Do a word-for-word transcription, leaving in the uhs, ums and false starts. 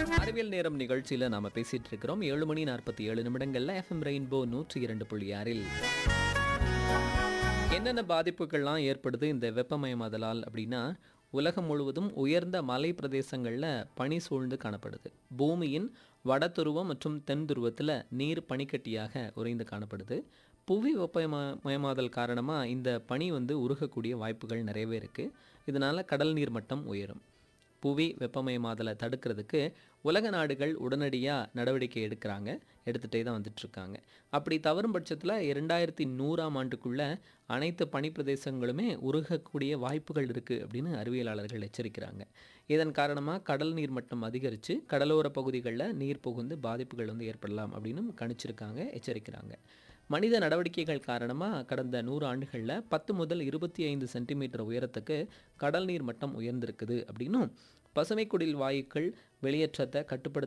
அறிவியல் நேரம் நிகழ்ச்சியில நாம பேசிட்டு இருக்கிறோம். ஏழு மணி நாற்பத்தி ஏழு நிமிடங்கள்ல எஃப்எம் ரெயின்போ நூற்றி இரண்டு புள்ளி ஆறில் என்னென்ன பாதிப்புகள்லாம் ஏற்படுது இந்த வெப்பமயமாதலால் அப்படின்னா, உலகம் முழுவதும் உயர்ந்த மலை பிரதேசங்கள்ல பனி சூழ்ந்து காணப்படுது. பூமியின் வடதுருவம் மற்றும் தென் துருவத்துல நீர் பனிக்கட்டியாக உறைந்து காணப்படுது. புவி வெப்பமய மயமாதல் காரணமா இந்த பனி வந்து உருகக்கூடிய வாய்ப்புகள் நிறையவே இருக்கு. இதனால கடல் நீர் மட்டம் உயரும். புவி வெப்பமயமாதலை தடுக்கிறதுக்கு உலக நாடுகள் உடனடியாக நடவடிக்கை எடுக்கிறாங்க, எடுத்துகிட்டே தான் வந்துட்டுருக்காங்க. அப்படி தவறும் பட்சத்தில் இரண்டாயிரத்தி நூறாம் ஆண்டுக்குள்ள அனைத்து பனிப்பிரதேசங்களுமே உருகக்கூடிய வாய்ப்புகள் இருக்குது அப்படின்னு அறிவியலாளர்கள் எச்சரிக்கிறாங்க. இதன் காரணமாக கடல் நீர் மட்டம் அதிகரித்து கடலோர பகுதிகளில் நீர் புகுந்து பாதிப்புகள் வந்து ஏற்படலாம் அப்படின்னு கணிச்சிருக்காங்க, எச்சரிக்கிறாங்க. மனித நடவடிக்கைகள் காரணமாக கடந்த நூறு ஆண்டுகளில் பத்து முதல் இருபத்தி ஐந்து சென்டிமீட்டர் உயரத்துக்கு கடல் நீர் மட்டம் உயர்ந்திருக்குது அப்படின்னும், பசுமை குடில் வாயுக்கள் வெளியேற்றத்தை கட்டுப்படுத்த